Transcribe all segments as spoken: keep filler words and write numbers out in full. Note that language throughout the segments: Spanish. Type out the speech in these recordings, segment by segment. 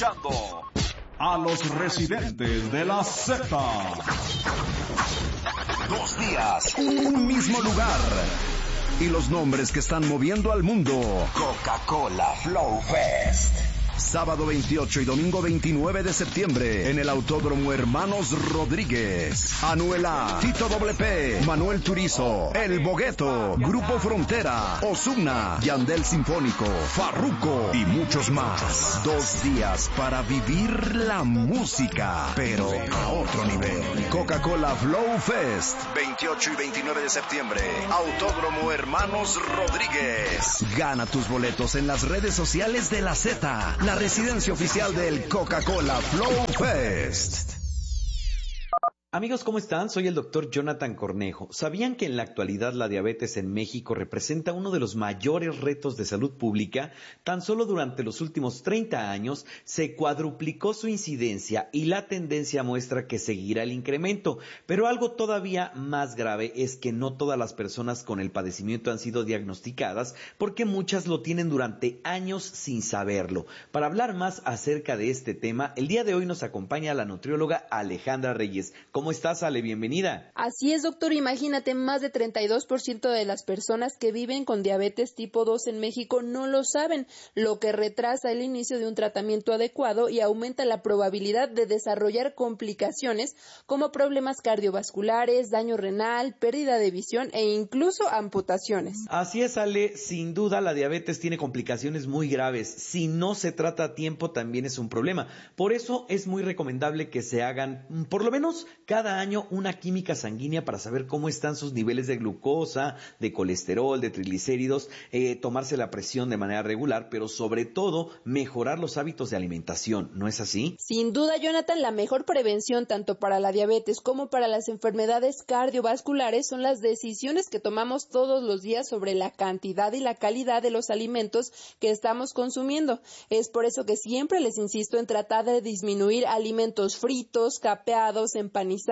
escuchando a los residentes de la Z. Dos días, un mismo lugar y los nombres que están moviendo al mundo. Coca-Cola Flow Fest. Sábado veintiocho y domingo veintinueve de septiembre en el Autódromo Hermanos Rodríguez. Anuel A, Tito Doble P, Manuel Turizo, El Bogueto, Grupo Frontera, Ozuna, Yandel Sinfónico, Farruko y muchos más. Dos días para vivir la música, pero a otro nivel. Coca-Cola Flow Fest, veintiocho y veintinueve de septiembre, Autódromo Hermanos Rodríguez. Gana tus boletos en las redes sociales de la Z, la residencia oficial del Coca-Cola Flow Fest. Amigos, ¿cómo están? Soy el doctor Jonathan Cornejo. ¿Sabían que en la actualidad la diabetes en México representa uno de los mayores retos de salud pública? Tan solo durante los últimos treinta años se cuadruplicó su incidencia y la tendencia muestra que seguirá el incremento. Pero algo todavía más grave es que no todas las personas con el padecimiento han sido diagnosticadas porque muchas lo tienen durante años sin saberlo. Para hablar más acerca de este tema, el día de hoy nos acompaña la nutrióloga Alejandra Reyes. ¿Cómo estás, Ale? Bienvenida. Así es, doctor. Imagínate, más de treinta y dos por ciento de las personas que viven con diabetes tipo dos en México no lo saben, lo que retrasa el inicio de un tratamiento adecuado y aumenta la probabilidad de desarrollar complicaciones como problemas cardiovasculares, daño renal, pérdida de visión e incluso amputaciones. Así es, Ale. Sin duda, la diabetes tiene complicaciones muy graves. Si no se trata a tiempo, también es un problema. Por eso es muy recomendable que se hagan, por lo menos, cada año una química sanguínea para saber cómo están sus niveles de glucosa, de colesterol, de triglicéridos, eh, tomarse la presión de manera regular, pero sobre todo mejorar los hábitos de alimentación, ¿no es así? Sin duda, Jonathan, la mejor prevención tanto para la diabetes como para las enfermedades cardiovasculares son las decisiones que tomamos todos los días sobre la cantidad y la calidad de los alimentos que estamos consumiendo. Es por eso que siempre les insisto en tratar de disminuir alimentos fritos, capeados, empanizados,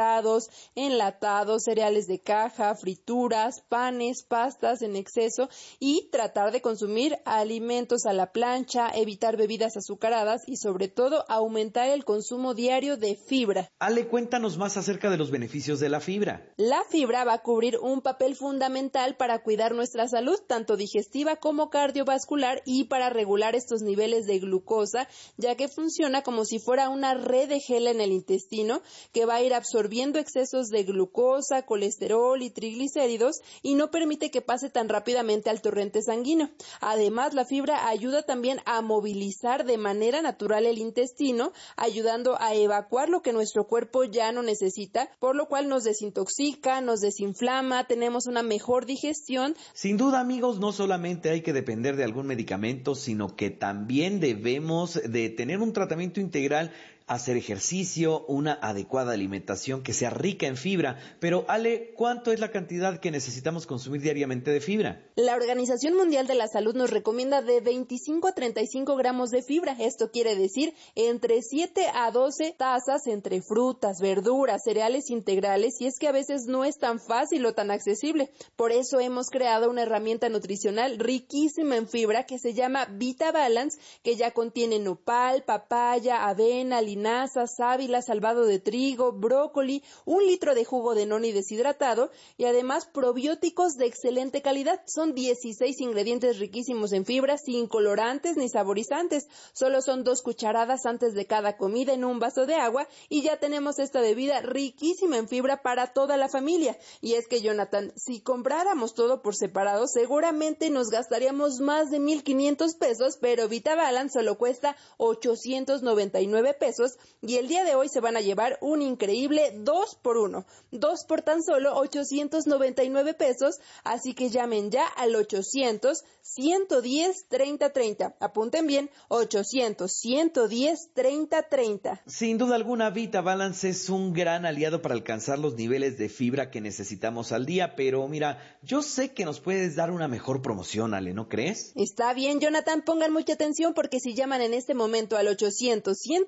enlatados, cereales de caja, frituras, panes, pastas en exceso y tratar de consumir alimentos a la plancha, evitar bebidas azucaradas y sobre todo aumentar el consumo diario de fibra. Ale, cuéntanos más acerca de los beneficios de la fibra. La fibra va a cubrir un papel fundamental para cuidar nuestra salud, tanto digestiva como cardiovascular, y para regular estos niveles de glucosa, ya que funciona como si fuera una red de gel en el intestino que va a ir absorbiendo absorbiendo excesos de glucosa, colesterol y triglicéridos y no permite que pase tan rápidamente al torrente sanguíneo. Además, la fibra ayuda también a movilizar de manera natural el intestino, ayudando a evacuar lo que nuestro cuerpo ya no necesita, por lo cual nos desintoxica, nos desinflama, tenemos una mejor digestión. Sin duda, amigos, no solamente hay que depender de algún medicamento, sino que también debemos de tener un tratamiento integral, hacer ejercicio, una adecuada alimentación que sea rica en fibra. Pero, Ale, ¿cuánto es la cantidad que necesitamos consumir diariamente de fibra? La Organización Mundial de la Salud nos recomienda de veinticinco a treinta y cinco gramos de fibra. Esto quiere decir entre siete a doce tazas entre frutas, verduras, cereales integrales, y es que a veces no es tan fácil o tan accesible. Por eso hemos creado una herramienta nutricional riquísima en fibra que se llama Vita Balance, que ya contiene nopal, papaya, avena, linaza, sábila, salvado de trigo, brócoli, un litro de jugo de noni deshidratado y además probióticos de excelente calidad. Son dieciséis ingredientes riquísimos en fibra, sin colorantes ni saborizantes. Solo son dos cucharadas antes de cada comida en un vaso de agua y ya tenemos esta bebida riquísima en fibra para toda la familia. Y es que, Jonathan, si compráramos todo por separado, seguramente nos gastaríamos más de mil quinientos pesos, pero Vita Balance solo cuesta ochocientos noventa y nueve pesos y el día de hoy se van a llevar un increíble dos por uno, dos por tan solo ochocientos noventa y nueve pesos, así que llamen ya al ochocientos, ciento diez, treinta treinta. Apunten bien, ochocientos, ciento diez, treinta treinta. Sin duda alguna, Vita Balance es un gran aliado para alcanzar los niveles de fibra que necesitamos al día, pero mira, yo sé que nos puedes dar una mejor promoción, Ale, ¿no crees? Está bien, Jonathan, pongan mucha atención porque si llaman en este momento al ochocientos, ciento diez, treinta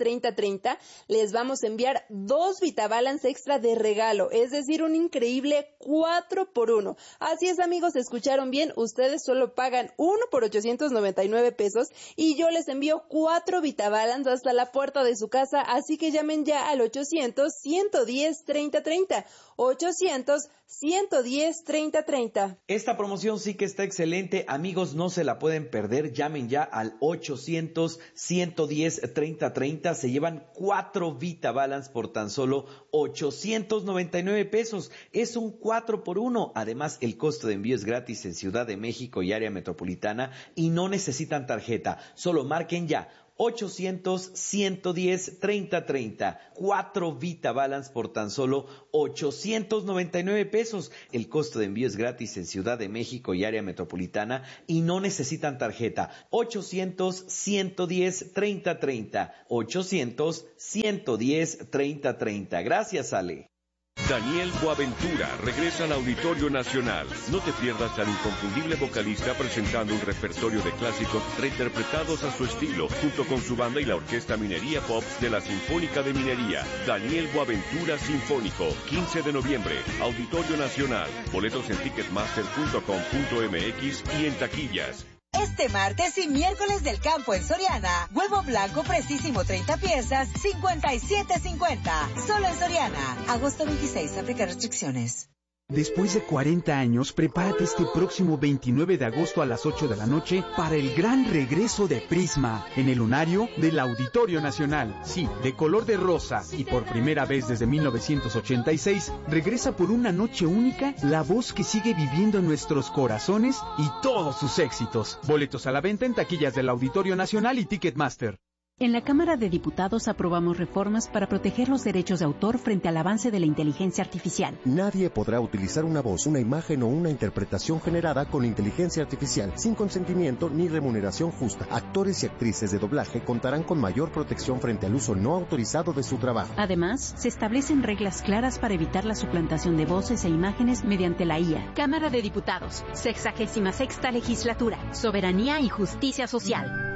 treinta treinta, les vamos a enviar dos Vitabalance extra de regalo, es decir, un increíble cuatro por uno. Así es, amigos, escucharon bien, ustedes solo pagan uno por ochocientos noventa y nueve pesos y yo les envío cuatro Vitabalance hasta la puerta de su casa, así que llamen ya al ochocientos, ciento diez, treinta treinta, ochocientos, ciento diez, treinta treinta. Esta promoción sí que está excelente, amigos, no se la pueden perder, llamen ya al ochocientos, ciento diez, treinta treinta, se llevan cuatro Vitabalance por tan solo ochocientos noventa y nueve pesos, es un cuatro por uno, además el costo de envío es gratis en Ciudad de México y área metropolitana y no necesitan tarjeta, solo marquen ya ochocientos, ciento diez, treinta treinta, cuatro Vitabalance por tan solo ochocientos noventa y nueve pesos. El costo de envío es gratis en Ciudad de México y área metropolitana y no necesitan tarjeta. ochocientos, ciento diez, treinta treinta, ochocientos, ciento diez, treinta treinta. Gracias, Ale. Daniel Boaventura regresa al Auditorio Nacional. No te pierdas al inconfundible vocalista presentando un repertorio de clásicos reinterpretados a su estilo, junto con su banda y la Orquesta Minería Pop de la Sinfónica de Minería. Daniel Boaventura Sinfónico, quince de noviembre, Auditorio Nacional. Boletos en ticketmaster punto com punto m x y en taquillas. Este martes y miércoles del campo en Soriana, huevo blanco precisísimo treinta piezas, cincuenta y siete cincuenta. Solo en Soriana. Agosto veintiséis, aplica restricciones. Después de cuarenta años, prepárate este próximo veintinueve de agosto a las ocho de la noche para el gran regreso de Prisma en el lunario del Auditorio Nacional. Sí, de color de rosa y por primera vez desde mil novecientos ochenta y seis, regresa por una noche única la voz que sigue viviendo en nuestros corazones y todos sus éxitos. Boletos a la venta en taquillas del Auditorio Nacional y Ticketmaster. En la Cámara de Diputados aprobamos reformas para proteger los derechos de autor frente al avance de la inteligencia artificial. Nadie podrá utilizar una voz, una imagen o una interpretación generada con inteligencia artificial sin consentimiento ni remuneración justa. Actores y actrices de doblaje contarán con mayor protección frente al uso no autorizado de su trabajo. Además, se establecen reglas claras para evitar la suplantación de voces e imágenes mediante la I A. Cámara de Diputados, sexagésima sexta legislatura, soberanía y justicia social.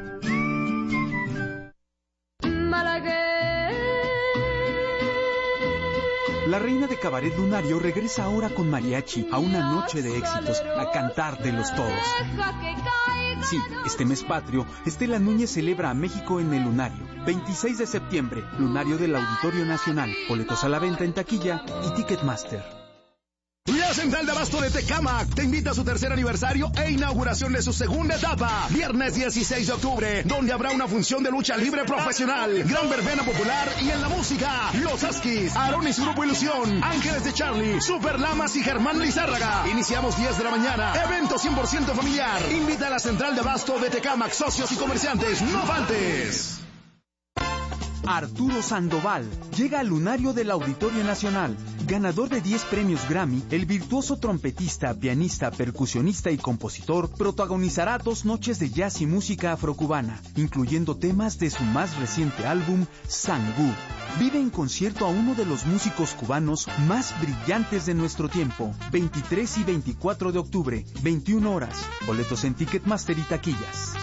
La reina de cabaret lunario regresa ahora con mariachi a una noche de éxitos, a cantar de los todos. Sí, este mes patrio, Estela Núñez celebra a México en el lunario. veintiséis de septiembre, lunario del Auditorio Nacional. Boletos a la venta en taquilla y Ticketmaster. La Central de Abasto de Tecámac te invita a su tercer aniversario e inauguración de su segunda etapa, viernes dieciséis de octubre, donde habrá una función de lucha libre profesional, gran verbena popular y en la música, Los Askis, Aarón y su grupo Ilusión, Ángeles de Charlie, Super Lamas y Germán Lizárraga. Iniciamos diez de la mañana, evento cien por ciento familiar. Invita a la Central de Abasto de Tecámac, socios y comerciantes, no faltes. Arturo Sandoval llega al lunario del Auditorio Nacional. Ganador de diez premios Grammy, el virtuoso trompetista, pianista, percusionista y compositor protagonizará dos noches de jazz y música afrocubana, incluyendo temas de su más reciente álbum, Sangú. Vive en concierto a uno de los músicos cubanos más brillantes de nuestro tiempo. veintitrés y veinticuatro de octubre, veintiuna horas. Boletos en Ticketmaster y taquillas.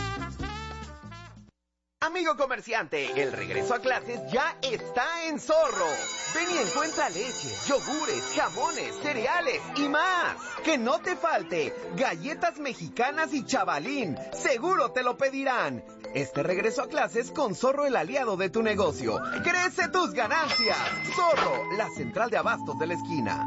Amigo comerciante, el regreso a clases ya está en Zorro. Ven y encuentra leche, yogures, jamones, cereales y más. Que no te falte galletas mexicanas y chavalín. Seguro te lo pedirán. Este regreso a clases con Zorro, el aliado de tu negocio. ¡Crece tus ganancias! Zorro, la central de abastos de la esquina.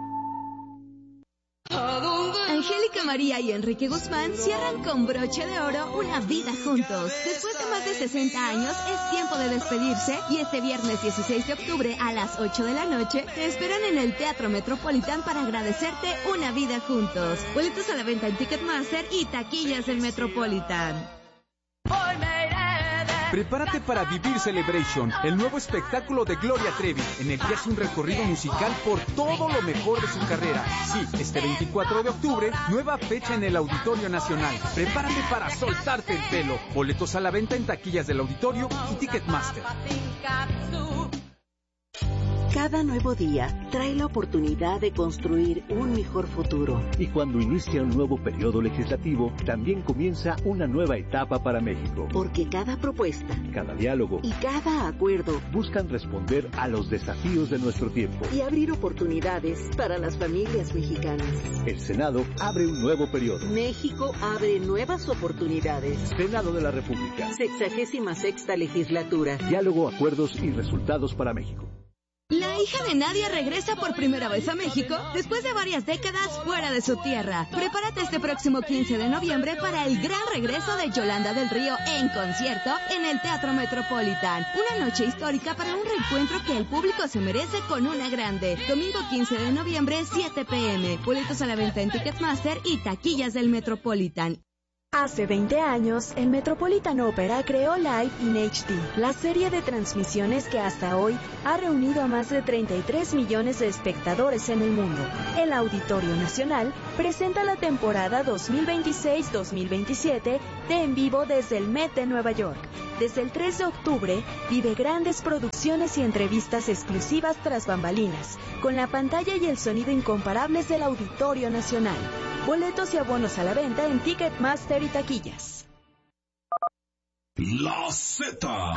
Angélica María y Enrique Guzmán cierran con broche de oro una vida juntos. Después de más de sesenta años, es tiempo de despedirse y este viernes dieciséis de octubre a las ocho de la noche te esperan en el Teatro Metropolitan para agradecerte una vida juntos. Boletos a la venta en Ticketmaster y taquillas del Metropolitan. Prepárate para vivir Celebration, el nuevo espectáculo de Gloria Trevi, en el que hace un recorrido musical por todo lo mejor de su carrera. Sí, este veinticuatro de octubre, nueva fecha en el Auditorio Nacional. Prepárate para soltarte el pelo. Boletos a la venta en taquillas del Auditorio y Ticketmaster. Cada nuevo día trae la oportunidad de construir un mejor futuro. Y cuando inicia un nuevo periodo legislativo, también comienza una nueva etapa para México. Porque cada propuesta, cada diálogo y cada acuerdo buscan responder a los desafíos de nuestro tiempo y abrir oportunidades para las familias mexicanas. El Senado abre un nuevo periodo. México abre nuevas oportunidades. Senado de la República. Sexagésima sexta legislatura. Diálogo, acuerdos y resultados para México. La hija de Nadia regresa por primera vez a México después de varias décadas fuera de su tierra. Prepárate este próximo quince de noviembre para el gran regreso de Yolanda del Río en concierto en el Teatro Metropolitan. Una noche histórica para un reencuentro que el público se merece con una grande. Domingo quince de noviembre, siete pe eme. Boletos a la venta en Ticketmaster y taquillas del Metropolitan. Hace veinte años, el Metropolitan Opera creó Live in H D, la serie de transmisiones que hasta hoy ha reunido a más de treinta y tres millones de espectadores en el mundo. El Auditorio Nacional presenta la temporada dos mil veintiséis dos mil veintisiete de En Vivo desde el Met de Nueva York. Desde el tres de octubre, vive grandes producciones y entrevistas exclusivas tras bambalinas, con la pantalla y el sonido incomparables del Auditorio Nacional. Boletos y abonos a la venta en Ticketmaster y taquillas. La Z.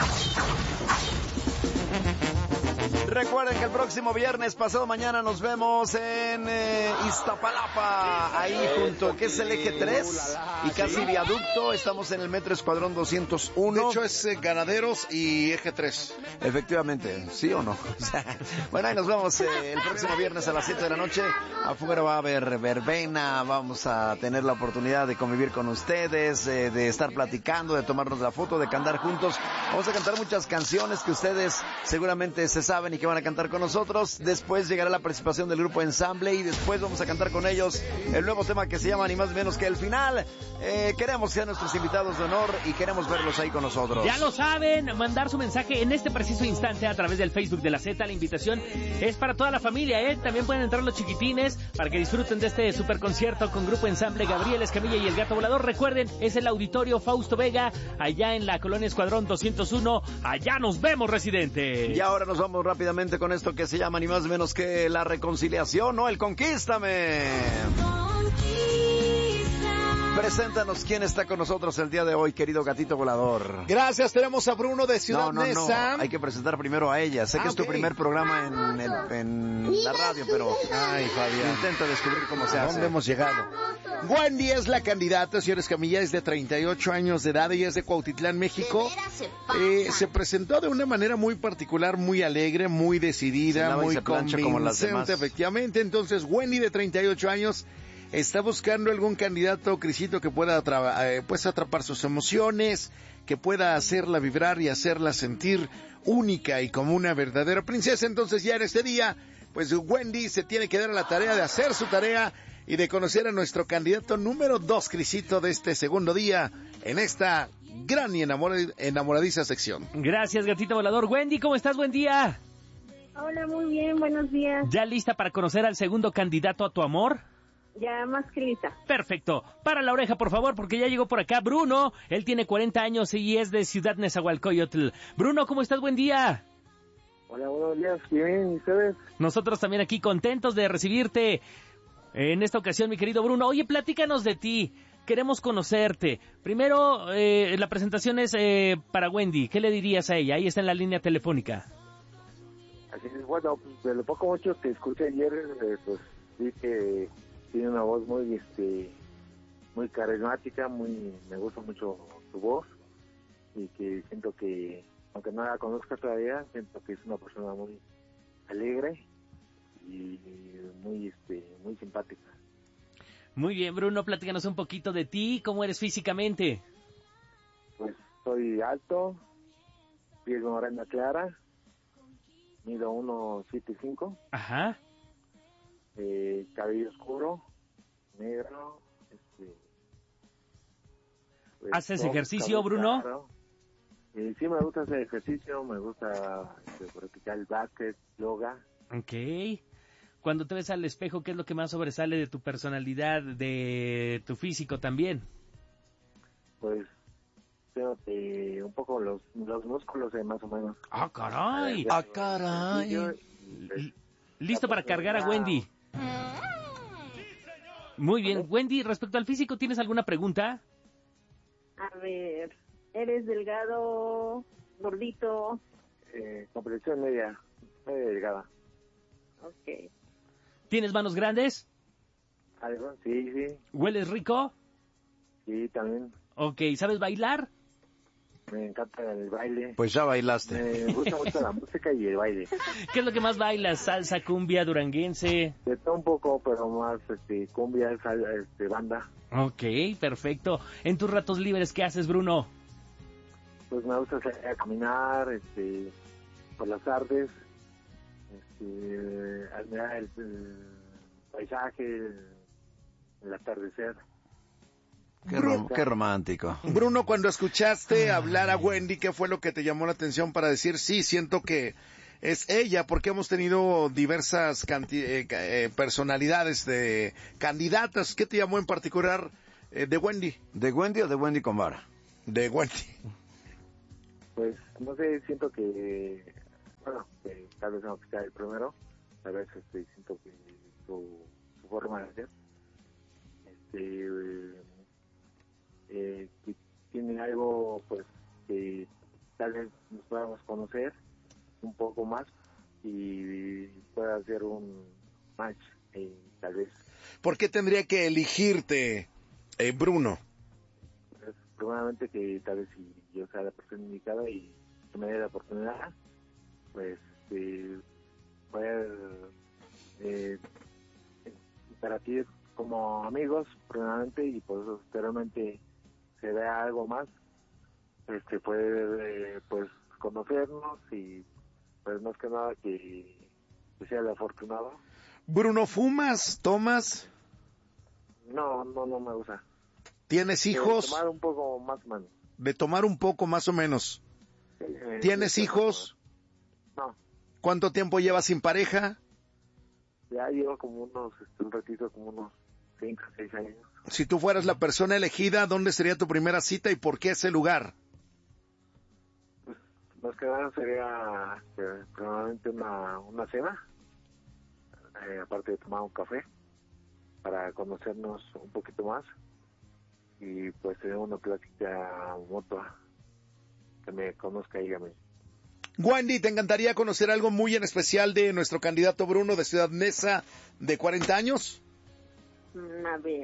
Recuerden que el próximo viernes, pasado mañana, nos vemos en eh, Iztapalapa, ahí junto, que es el eje tres y casi viaducto. Estamos en el Metro Escuadrón doscientos uno. De hecho es eh, Ganaderos y eje tres. Efectivamente, ¿sí o no? Bueno, ahí nos vemos eh, el próximo viernes a las siete de la noche. Afuera va a haber verbena, vamos a tener la oportunidad de convivir con ustedes, eh, de estar platicando, de tomarnos la foto, de cantar juntos. Vamos a cantar muchas canciones que ustedes seguramente se saben y que van a cantar con nosotros. Después llegará la participación del grupo Ensamble y después vamos a cantar con ellos el nuevo tema que se llama ni más ni menos que El Final. Eh, queremos que sean nuestros invitados de honor y queremos verlos ahí con nosotros. Ya lo saben, mandar su mensaje en este preciso instante a través del Facebook de la Z. La invitación es para toda la familia, ¿eh? También pueden entrar los chiquitines para que disfruten de este super concierto con grupo Ensamble, Gabriel Escamilla y El Gato Volador. Recuerden, es el Auditorio Fausto Vega, allá en la colonia Escuadrón doscientos uno. Allá nos vemos, residente. Y ahora nos vamos rápidamente con esto que se llama ni más ni menos que La Reconciliación, ¿no? El Conquístame. Preséntanos quién está con nosotros el día de hoy, querido gatito volador. Gracias, tenemos a Bruno de Ciudad no, no, Neza. No, hay que presentar primero a ella. Sé ah, que es tu okay. primer programa en, el, en la radio, pero ay, Fabián, intenta descubrir cómo se ¿A hace. ¿Dónde hemos llegado? Wendy es la candidata, señor Escamilla, es de treinta y ocho años de edad, ella es de Cuautitlán, México. Eh, se presentó de una manera muy particular, muy alegre, muy decidida, muy convincente, como las demás. Efectivamente. Entonces, Wendy de treinta y ocho años está buscando algún candidato, Crisito, que pueda tra- eh, pues atrapar sus emociones, que pueda hacerla vibrar y hacerla sentir única y como una verdadera princesa. Entonces ya en este día, pues Wendy se tiene que dar a la tarea de hacer su tarea y de conocer a nuestro candidato número dos, Crisito, de este segundo día en esta gran y enamor- enamoradiza sección. Gracias, gatito volador. Wendy, ¿cómo estás? Buen día. Hola, muy bien, buenos días. ¿Ya lista para conocer al segundo candidato a tu amor? Ya más que lista. Perfecto. Para la oreja, por favor, porque ya llegó por acá Bruno. Él tiene cuarenta años y es de Ciudad Nezahualcóyotl. Bruno, ¿cómo estás? Buen día. Hola, buenos días. Bien, ¿y ustedes? Nosotros también aquí contentos de recibirte en esta ocasión, mi querido Bruno. Oye, platícanos de ti. Queremos conocerte. Primero, eh, la presentación es eh, para Wendy. ¿Qué le dirías a ella? Ahí está en la línea telefónica. Así es, bueno, de lo poco mucho que escuché ayer, eh, pues vi que tiene una voz muy, este, muy carismática, muy, me gusta mucho su voz y que siento que, aunque no la conozca todavía, siento que es una persona muy alegre y muy, este, muy simpática. Muy bien, Bruno, platícanos un poquito de ti, ¿cómo eres físicamente? Pues soy alto, piel morena clara, mido uno siete cinco. Ajá. Eh, cabello oscuro, negro. Este, pues, ¿haces ejercicio, Bruno? Claro. Eh, sí, me gusta hacer ejercicio, me gusta este, practicar el básquet, yoga. Ok. Cuando te ves al espejo, ¿qué es lo que más sobresale de tu personalidad, de tu físico también? Pues creo que un poco los, los músculos, eh, más o menos. ¡Ah, caray! Eh, ¡Ah, caray! Y L- ¿Listo para cargar a Wendy? Muy bien. Wendy, respecto al físico, ¿tienes alguna pregunta? A ver, ¿eres delgado, gordito? Eh, comprensión media, media delgada. Ok. ¿Tienes manos grandes? ¿Algo? Sí, sí. ¿Hueles rico? Sí, también. Ok, ¿sabes bailar? Me encanta el baile. Pues ya bailaste. Me gusta mucho la música y el baile. ¿Qué es lo que más bailas? ¿Salsa, cumbia, duranguense? De todo un poco, pero más este, cumbia, sal, este, banda. Ok, perfecto. En tus ratos libres, ¿qué haces, Bruno? Pues me gusta salir a caminar, este, por las tardes, este, admirar el, el paisaje, el, el atardecer. Qué, rom- qué romántico. Bruno, cuando escuchaste hablar a Wendy, ¿qué fue lo que te llamó la atención para decir, sí, siento que es ella? Porque hemos tenido diversas canti- eh, eh, personalidades de candidatas. ¿Qué te llamó en particular eh, de Wendy? ¿De Wendy o de Wendy con vara? De Wendy. Pues, no sé, siento que, bueno, que tal vez no que sea el primero, tal vez este, siento que su, su forma de ser, este... Eh, Eh, que tienen algo pues que tal vez nos podamos conocer un poco más y pueda hacer un match eh, tal vez. ¿Por qué tendría que elegirte, eh, Bruno? Pues, probablemente que tal vez si yo sea la persona indicada y que me dé la oportunidad, pues eh, poder eh, interactuar como amigos probablemente y pues posteriormente se vea algo más, este puede eh, pues conocernos y pues más que nada que, que sea el afortunado. Bruno, ¿fumas? ¿Tomas? No, no, no me gusta. ¿Tienes hijos? De tomar un poco más o menos. De tomar un poco más o menos. Eh, ¿Tienes hijos? No. ¿Cuánto tiempo llevas sin pareja? Ya llevo como unos, este, un ratito, como unos cinco, seis años. Si tú fueras la persona elegida, ¿dónde sería tu primera cita y por qué ese lugar? Pues, más que nada sería eh, probablemente una, una cena, eh, aparte de tomar un café, para conocernos un poquito más y pues tener una plática mutua, que me conozca ella a mí. Wendy, ¿te encantaría conocer algo muy en especial de nuestro candidato Bruno de Ciudad Neza, de cuarenta años? A ver.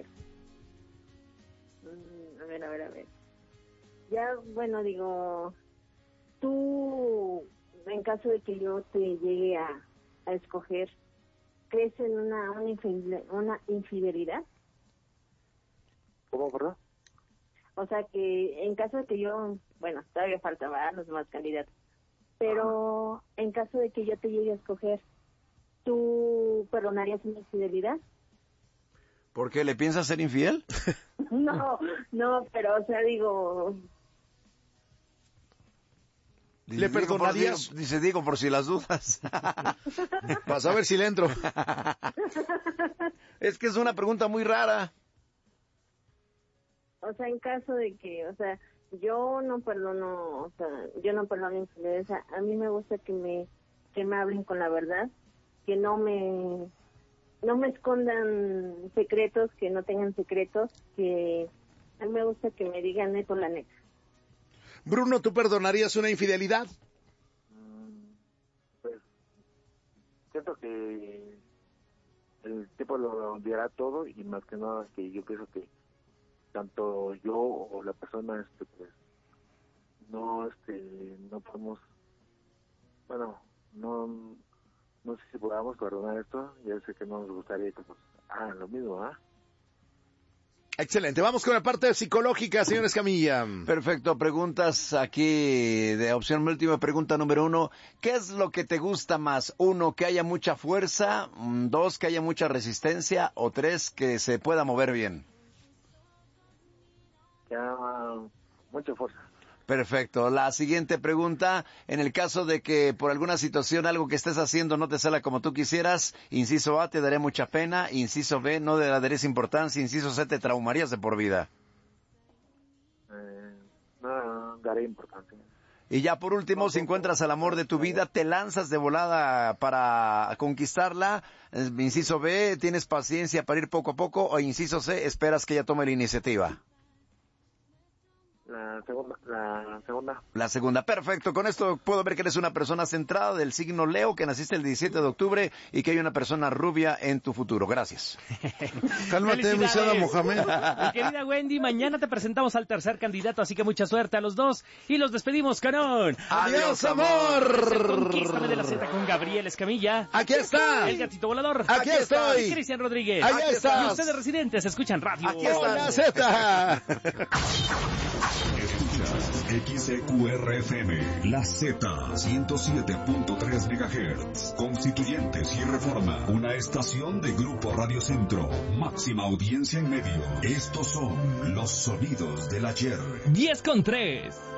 A ver, a ver, a ver. Ya, bueno, digo, tú, en caso de que yo te llegue a, a escoger, ¿crees en una, una, infidel- una infidelidad? ¿Cómo, perdón? O sea, que en caso de que yo, bueno, todavía faltaban los demás candidatos, pero en caso de que yo te llegue a escoger, ¿tú perdonarías una infidelidad? ¿Por qué? ¿Le piensas ser infiel? No, no, pero, o sea, digo... Dice, ¿le perdonarías? Por, dice, digo, por si las dudas. Vas a ver si le entro. Es que es una pregunta muy rara. O sea, en caso de que, o sea, yo no perdono, o sea, yo no perdono infidelidad. O sea, a mí me gusta que me, que me hablen con la verdad, que no me... no me escondan secretos, que no tengan secretos, que a mí me gusta que me digan neto la neta. Bruno, ¿tú perdonarías una infidelidad? Pues siento que el tipo lo dirá todo y más que nada que yo pienso que tanto yo o la persona este pues no este no podemos, bueno, no no sé si podamos perdonar esto. Ya sé que no nos gustaría que pues hagan lo mismo, ¿ah? ¿eh? Excelente, vamos con la parte psicológica, señor Escamilla. Perfecto, preguntas aquí de opción múltiple. Pregunta número uno, ¿qué es lo que te gusta más? Uno, que haya mucha fuerza, dos, que haya mucha resistencia, o tres, que se pueda mover bien. Ya, mucha fuerza. Perfecto. La siguiente pregunta, en el caso de que por alguna situación algo que estés haciendo no te salga como tú quisieras, inciso A, te daré mucha pena, inciso B, no le darías importancia, inciso C, te traumarías de por vida. Eh, no, no daré importancia. Y ya por último, si encuentras al amor de tu vida, te lanzas de volada para conquistarla. Eh, Inciso B, tienes paciencia para ir poco a poco. O inciso C, esperas que ella tome la iniciativa. La segunda, la segunda. La segunda, perfecto. Con esto puedo ver que eres una persona centrada del signo Leo, que naciste el diecisiete de octubre y que hay una persona rubia en tu futuro. Gracias. Cálmate, mi Sada Mohamed. Mi querida Wendy, mañana te presentamos al tercer candidato, así que mucha suerte a los dos y los despedimos, Canón. ¡Adiós, amor! Conquístame de la Z con Gabriel Escamilla. ¡Aquí está! El gatito volador. ¡Aquí estoy! Y Cristian Rodríguez. ¡Ahí estás! Y ustedes residentes escuchan radio. ¡Aquí está la Z! X E Q R F M, la Z, ciento siete punto tres megahertz, Constituyentes y Reforma, una estación de Grupo Radio Centro, máxima audiencia en medios. Estos son los sonidos del ayer. diez con tres.